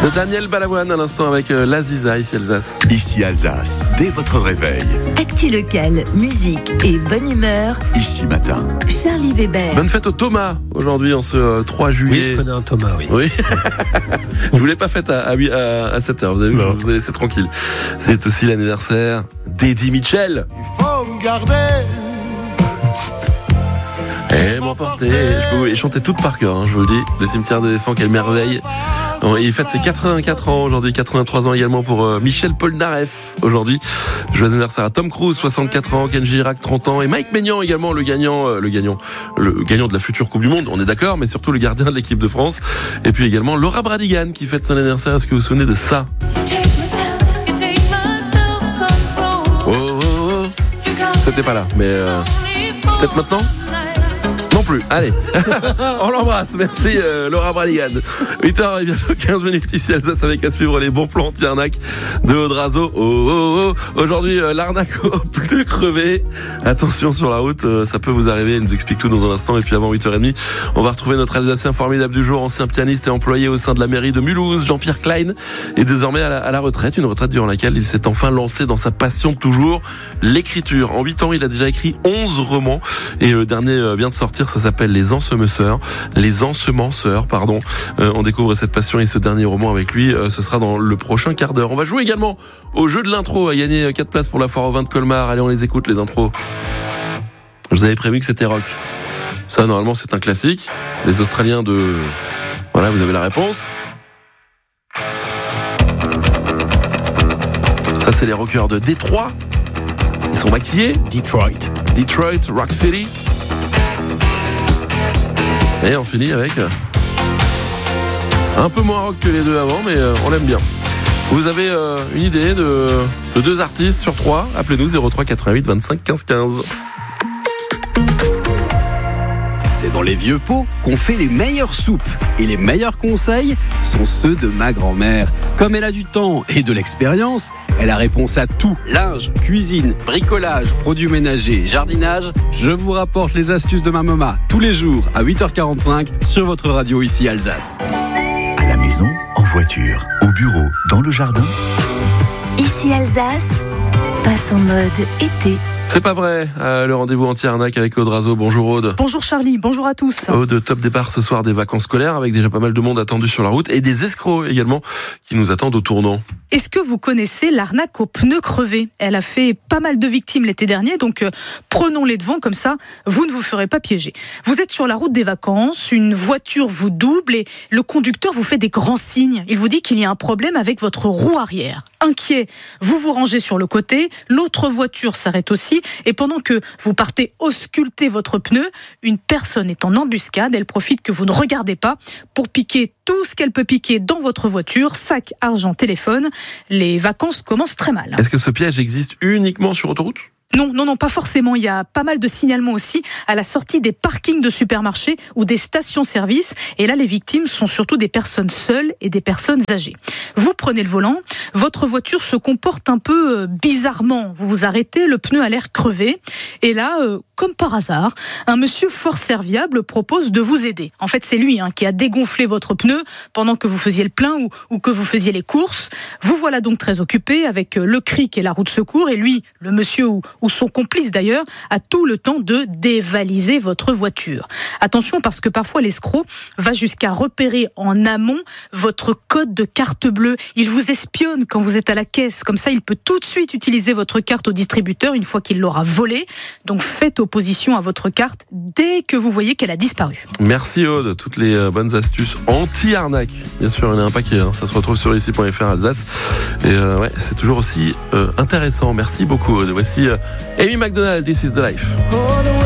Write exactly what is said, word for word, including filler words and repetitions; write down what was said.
De Daniel Balavoine à l'instant avec euh, l'Aziza, ici Alsace. Ici Alsace, dès votre réveil. Actu local, musique et bonne humeur. Ici matin. Charlie Weber. Bonne fête au Thomas aujourd'hui en ce euh, trois juillet. Oui, je connais un Thomas, oui. Oui. Je vous l'ai pas faite à, à, à, à sept heures, vous avez vu, je vous ai laissé tranquille. C'est aussi l'anniversaire d'Eddie Mitchell. Il faut me garder. Et m'emporter. Je peux vous les chanter toutes par cœur, hein, je vous le dis. Le cimetière des éléphants, quelle merveille. Il fête ses quatre-vingt-quatre ans aujourd'hui, quatre-vingt-trois ans également pour euh, Michel Polnareff aujourd'hui. Joyeux anniversaire à Tom Cruise, soixante-quatre ans, Kenji Girac, trente ans, et Mike Maignan également, le gagnant, euh, le gagnant, le gagnant de la future Coupe du Monde, on est d'accord, mais surtout le gardien de l'équipe de France. Et puis également Laura Branigan qui fête son anniversaire. Est-ce que vous vous souvenez de ça? Oh, oh, oh. C'était pas là, mais euh, peut-être maintenant? Non plus, allez. On l'embrasse, merci euh, Laura Branigan. huit heures et bientôt quinze minutes ici Alsace avec à suivre les bons plans anti-arnaque de Audrazo. Oh, oh, oh. Aujourd'hui, euh, l'arnaque au pneu crevé. Attention sur la route, euh, ça peut vous arriver. Elle nous explique tout dans un instant. Et puis avant huit heures trente, on va retrouver notre Alsacien formidable du jour, ancien pianiste et employé au sein de la mairie de Mulhouse, Jean-Pierre Klein, est désormais à la, à la retraite. Une retraite durant laquelle il s'est enfin lancé dans sa passion toujours, l'écriture. En huit ans, il a déjà écrit onze romans et le dernier vient de sortir. Ça s'appelle Les Ensemenceurs, Les Ensemenceurs, pardon. Euh, on découvre cette passion et ce dernier roman avec lui. Euh, ce sera dans le prochain quart d'heure. On va jouer également au jeu de l'intro, à gagner quatre places pour la foire au vin de Colmar. Allez, on les écoute, les intros. Je vous avais prévu que c'était rock. Ça, normalement, c'est un classique. Les Australiens de... Voilà, vous avez la réponse. Ça, c'est les rockers de Détroit. Ils sont maquillés. Detroit. Detroit, Rock City. Et on finit avec un peu moins rock que les deux avant, mais on l'aime bien. Vous avez euh, une idée de, de deux artistes sur trois? Appelez-nous zéro trois quatre-vingt-huit vingt-cinq quinze quinze. C'est dans les vieux pots qu'on fait les meilleures soupes. Et les meilleurs conseils sont ceux de ma grand-mère. Comme elle a du temps et de l'expérience, elle a réponse à tout. Linge, cuisine, bricolage, produits ménagers, jardinage. Je vous rapporte les astuces de ma maman tous les jours à huit heures quarante-cinq sur votre radio ici Alsace. À la maison, en voiture, au bureau, dans le jardin. Ici Alsace, passe en mode été. C'est pas vrai, euh, le rendez-vous anti-arnaque avec Audrazo. Bonjour Aude. Bonjour Charlie, bonjour à tous. Aude, top départ ce soir des vacances scolaires avec déjà pas mal de monde attendu sur la route et des escrocs également qui nous attendent au tournant. Est-ce que vous connaissez l'arnaque aux pneus crevés? Elle a fait pas mal de victimes l'été dernier, donc euh, prenons les devants, comme ça vous ne vous ferez pas piéger. Vous êtes sur la route des vacances, une voiture vous double et le conducteur vous fait des grands signes. Il vous dit qu'il y a un problème avec votre roue arrière. Inquiet, vous vous rangez sur le côté, l'autre voiture s'arrête aussi et pendant que vous partez ausculter votre pneu, une personne est en embuscade, elle profite que vous ne regardez pas pour piquer tout ce qu'elle peut piquer dans votre voiture, sac, argent, téléphone. Les vacances commencent très mal. Est-ce que ce piège existe uniquement sur autoroute ? Non, non, non, pas forcément. Il y a pas mal de signalements aussi à la sortie des parkings de supermarchés ou des stations-service. Et là, les victimes sont surtout des personnes seules et des personnes âgées. Vous prenez le volant, votre voiture se comporte un peu euh, bizarrement. Vous vous arrêtez, le pneu a l'air crevé. Et là, euh, comme par hasard, un monsieur fort serviable propose de vous aider. En fait, c'est lui hein, qui a dégonflé votre pneu pendant que vous faisiez le plein ou, ou que vous faisiez les courses. Vous voilà donc très occupé avec le cric et la roue de secours. Et lui, le monsieur ou ou son complice d'ailleurs, a tout le temps de dévaliser votre voiture. Attention parce que parfois l'escroc va jusqu'à repérer en amont votre code de carte bleue. Il vous espionne quand vous êtes à la caisse. Comme ça, il peut tout de suite utiliser votre carte au distributeur une fois qu'il l'aura volée. Donc faites opposition à votre carte dès que vous voyez qu'elle a disparu. Merci Aude, toutes les bonnes astuces anti-arnaque. Bien sûr, il y en a un paquet, hein. Ça se retrouve sur ici point f r Alsace. Et euh, ouais, c'est toujours aussi euh, intéressant. Merci beaucoup Aude. Voici euh, Amy McDonald, This is the Life.